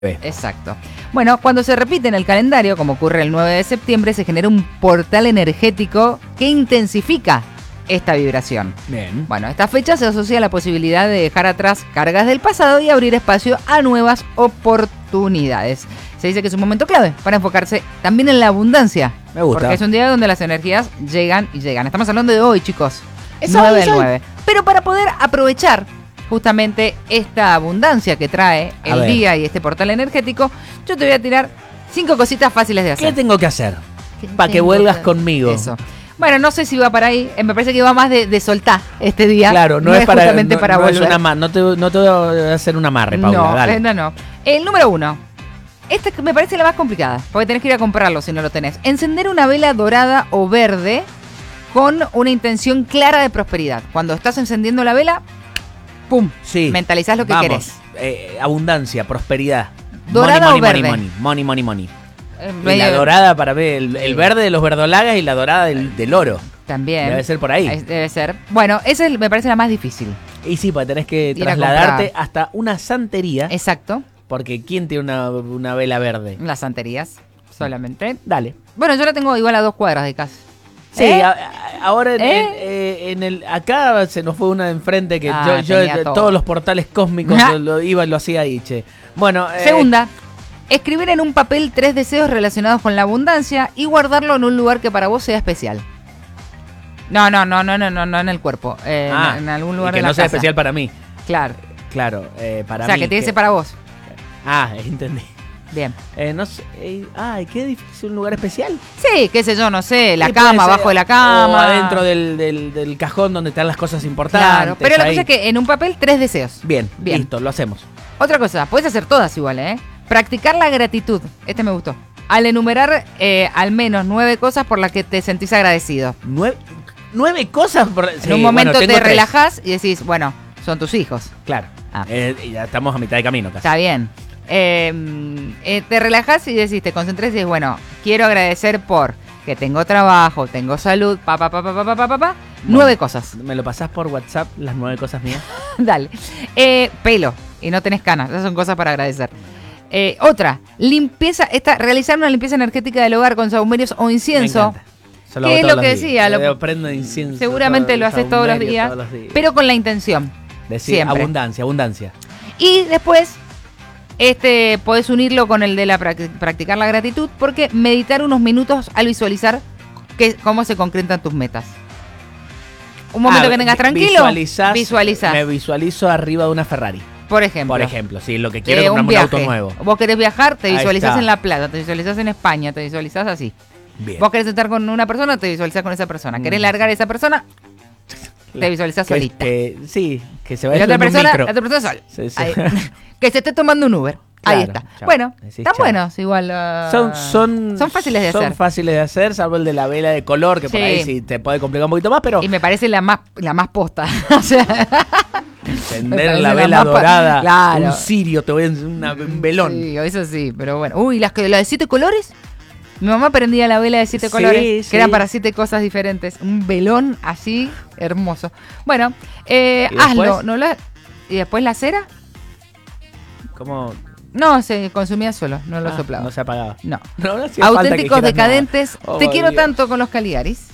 Exacto. Bueno, cuando se repite en el calendario, como ocurre el 9 de septiembre, se genera un portal energético que intensifica esta vibración. Bien. Bueno, esta fecha se asocia a la posibilidad de dejar atrás cargas del pasado y abrir espacio a nuevas oportunidades. Se dice que es un momento clave para enfocarse también en la abundancia. Me gusta. Porque es un día donde las energías llegan y llegan. Estamos hablando de hoy, chicos. Es 9 hoy, del es hoy. 9. Pero para poder aprovechar justamente esta abundancia que trae A el ver. día y este portal energético, yo te voy a tirar 5 cositas fáciles de hacer. ¿Qué tengo que hacer? ¿Qué Para que tengo vuelvas que- conmigo. Eso. Bueno, no sé si va para ahí. Me parece que va más de soltar este día. Claro, no es para justamente no, para no es volver. no te voy a hacer un amarre, Paula. No, dale. no. El número 1. Esta me parece la más complicada, porque tenés que ir a comprarlo si no lo tenés. Encender una vela dorada o verde con una intención clara de prosperidad. Cuando estás encendiendo la vela, ¡pum! Sí. Mentalizás lo que Vamos. querés. Abundancia, prosperidad. ¿Dorada money, o verde? Money. Y Medio- la dorada para ver, el verde de los verdolagas y la dorada del oro. También. Debe ser por ahí. Debe ser. Bueno, esa me parece la más difícil. Y sí, pues tenés que Ir a trasladarte comprar. hasta una santería. Exacto. Porque ¿quién tiene una vela verde? Las santerías solamente. Dale. Bueno, yo la tengo igual a 2 cuadras de casa. Sí, ¿Eh? ahora en el acá se nos fue una de enfrente que Ah, yo tenía todo. todos los portales cósmicos lo iba y lo hacía ahí, che. Bueno, Segunda, escribir en un papel 3 deseos relacionados con la abundancia y guardarlo en un lugar que para vos sea especial. No en el cuerpo. En algún lugar y que de la no sea casa. especial para mí. Claro. Claro, para O sea, mí. que tiene que ser para vos. Entendí. Bien. No sé, qué difícil, un lugar especial. Sí, qué sé yo, no sé, la Sí, cama, puede ser, abajo de la O cama. adentro del cajón donde están las cosas importantes. Claro, pero la ahí. cosa es que en un papel 3 deseos. Bien, Bien. listo, lo hacemos. Otra cosa, puedes hacer todas igual, ¿eh? Practicar la gratitud. Este me gustó. Al enumerar al menos 9 cosas por las que te sentís agradecido. 9 cosas. En un momento te relajás y decís, bueno, son tus hijos. Claro. Ah. Y ya estamos a mitad de camino casi. Está bien. Te relajás y decís, te concentrás y dices, bueno, quiero agradecer por que tengo trabajo, tengo salud, Bueno. 9 cosas. ¿Me lo pasás por WhatsApp, las 9 cosas mías? Dale. Pelo y no tenés canas. Esas son cosas para agradecer. Otra, realizar una limpieza energética del hogar con sahumerios o incienso. ¿Qué es lo que decía? Yo prendo incienso. Seguramente lo haces todos los días, pero con la intención. Siempre. Abundancia. Y después, podés unirlo con el de la practicar la gratitud, porque meditar unos minutos al visualizar cómo se concretan tus metas. Un momento que tengas tranquilo, visualizás. Me visualizo arriba de una Ferrari. Por ejemplo. Sí, lo que quiero es comprarme un auto nuevo. Vos querés viajar, te Ahí visualizás está. en La Plata, te visualizás en España, te visualizás así. Bien. Vos querés estar con una persona, te visualizás con esa persona. Querés largar a esa persona, te visualizás solita. Sí, que se Y vaya la otra en un micro. persona sola. Sí, sí. Ahí. Que se esté tomando un Uber. Ahí Claro, está. chao. Bueno, Decís están chao. buenos igual. Son fáciles de hacer. Son fáciles de hacer, salvo el de la vela de color, que por Sí. ahí sí te puede complicar un poquito más, pero Y me parece la más posta. O sea, me encender parece la la vela más dorada, claro. un cirio, te voy a un velón. sí, eso sí, pero bueno. Uy, la de 7 colores. Mi mamá prendía la vela de 7 Sí, colores, sí. que eran para 7 cosas diferentes. Un velón así, hermoso. Bueno, hazlo. después? ¿No ¿Y después la cera? ¿Cómo? No, se consumía solo, no lo soplaba. No se apagaba. No. No hacía falta que Auténticos dijeras nada. decadentes. Oh, Te quiero Dios. tanto con los Caligaris.